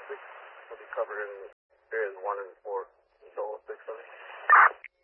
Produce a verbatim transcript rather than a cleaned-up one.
will be covered in areas one and four, so six of it.